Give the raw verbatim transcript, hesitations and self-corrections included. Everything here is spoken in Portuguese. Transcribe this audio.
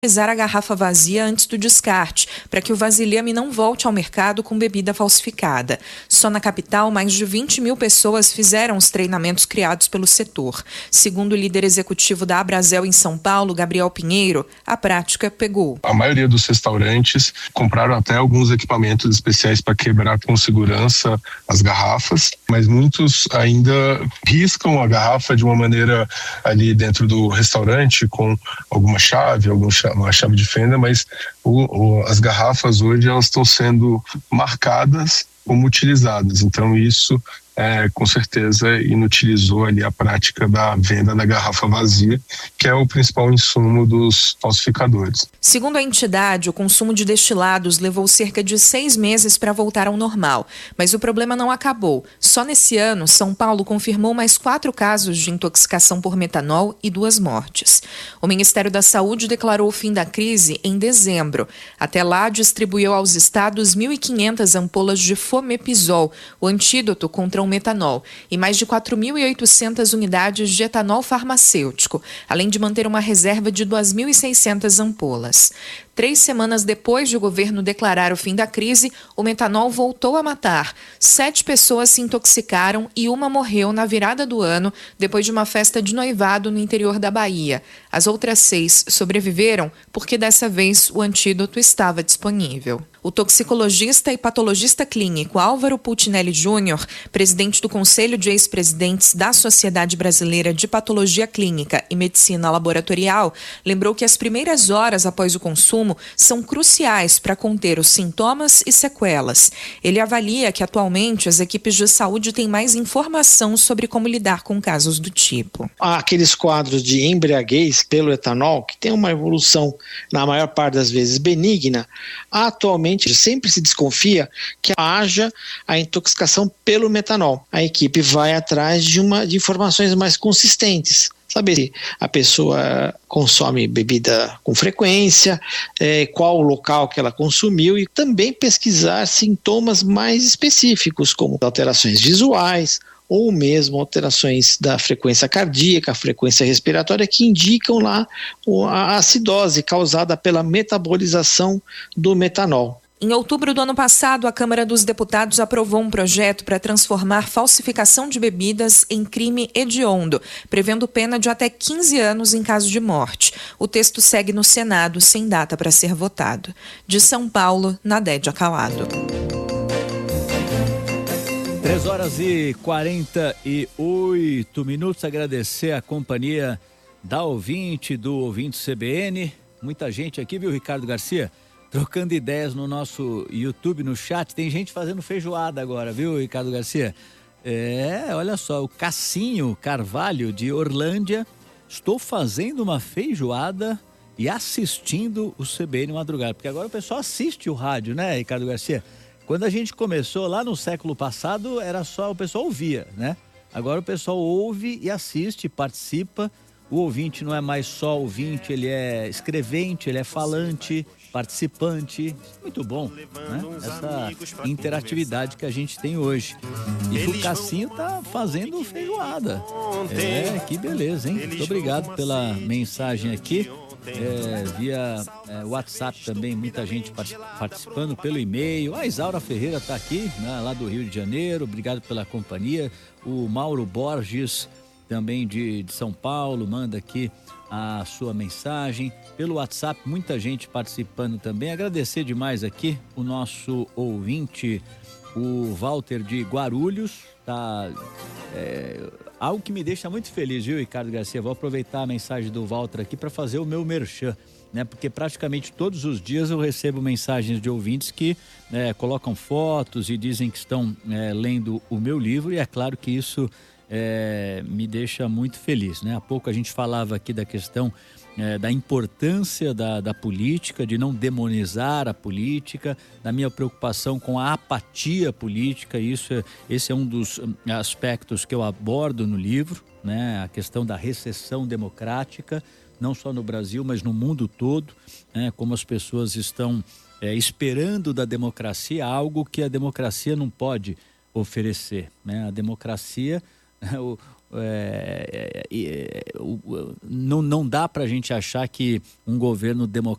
a garrafa vazia antes do descarte, para que o vasilhame não volte ao mercado com bebida falsificada. Só na capital, mais de vinte mil pessoas fizeram os treinamentos criados pelo setor. Segundo o líder executivo da Abrazel em São Paulo, Gabriel Pinheiro, a prática pegou. A maioria dos restaurantes compraram até alguns equipamentos especiais para quebrar com segurança as garrafas, mas muitos ainda riscam a garrafa de uma maneira ali dentro do restaurante com alguma chave, algum chave, uma chave de fenda, mas o, o, as garrafas hoje elas estão sendo marcadas como utilizadas, então isso é, com certeza inutilizou ali a prática da venda da garrafa vazia, que é o principal insumo dos falsificadores. Segundo a entidade, o consumo de destilados levou cerca de seis meses para voltar ao normal, mas o problema não acabou. Só nesse ano, São Paulo confirmou mais quatro casos de intoxicação por metanol e duas mortes. O Ministério da Saúde declarou o fim da crise em dezembro. Até lá, distribuiu aos estados mil e quinhentas ampolas de Fomepizol, o antídoto contra o metanol, e mais de quatro mil e oitocentas unidades de etanol farmacêutico, além de manter uma reserva de duas mil e seiscentas ampolas. Três semanas depois de o governo declarar o fim da crise, o metanol voltou a matar. Sete pessoas se intoxicaram e uma morreu na virada do ano, depois de uma festa de noivado no interior da Bahia. As outras seis sobreviveram porque dessa vez o antídoto estava disponível. O toxicologista e patologista clínico Álvaro Pulcinelli Júnior, presidente do Conselho de Ex-Presidentes da Sociedade Brasileira de Patologia Clínica e Medicina Laboratorial, lembrou que as primeiras horas após o consumo são cruciais para conter os sintomas e sequelas. Ele avalia que atualmente as equipes de saúde têm mais informação sobre como lidar com casos do tipo. Há aqueles quadros de embriaguez pelo etanol, que tem uma evolução, na maior parte das vezes, benigna. Atualmente, sempre se desconfia que haja a intoxicação pelo metanol. A equipe vai atrás de, uma, de informações mais consistentes. Saber se a pessoa consome bebida com frequência, é, qual o local que ela consumiu, e também pesquisar sintomas mais específicos, como alterações visuais, ou mesmo alterações da frequência cardíaca, frequência respiratória, que indicam lá a acidose causada pela metabolização do metanol. Em outubro do ano passado, a Câmara dos Deputados aprovou um projeto para transformar falsificação de bebidas em crime hediondo, prevendo pena de até quinze anos em caso de morte. O texto segue no Senado sem data para ser votado. De São Paulo, Nadédia Calado. três horas e quarenta e oito minutos. Agradecer a companhia da ouvinte, do ouvinte C B N. Muita gente aqui, viu, Ricardo Garcia? Trocando ideias no nosso YouTube, no chat. Tem gente fazendo feijoada agora, viu, Ricardo Garcia? É, olha só, o Cassinho Carvalho, de Orlândia. Estou fazendo uma feijoada e assistindo o C B N Madrugada. Porque agora o pessoal assiste o rádio, né, Ricardo Garcia? Quando a gente começou lá no século passado, era só o pessoal ouvia, né? Agora o pessoal ouve e assiste, participa. O ouvinte não é mais só ouvinte, ele é escrevente, ele é falante, participante. Muito bom, né? Essa interatividade que a gente tem hoje. E o Cassinho tá fazendo feijoada. É, que beleza, hein? Muito obrigado pela mensagem aqui. É, via é, WhatsApp também, muita gente participando pelo e-mail. A Isaura Ferreira está aqui, né, lá do Rio de Janeiro, obrigado pela companhia. O Mauro Borges, também de, de São Paulo, manda aqui a sua mensagem. Pelo WhatsApp, muita gente participando também. Agradecer demais aqui o nosso ouvinte, o Walter de Guarulhos, tá... É, algo que me deixa muito feliz, viu, Ricardo Garcia? Vou aproveitar a mensagem do Walter aqui para fazer o meu merchan, né? Porque praticamente todos os dias eu recebo mensagens de ouvintes que é, colocam fotos e dizem que estão é, lendo o meu livro, e é claro que isso é, me deixa muito feliz, né? Há pouco a gente falava aqui da questão É, da importância da, da política, de não demonizar a política, da minha preocupação com a apatia política. Isso é, esse é um dos aspectos que eu abordo no livro, né? A questão da recessão democrática, não só no Brasil, mas no mundo todo, né? Como as pessoas estão é, esperando da democracia algo que a democracia não pode oferecer, né? A democracia, o É, é, é, não, não dá para a gente achar que um governo democrático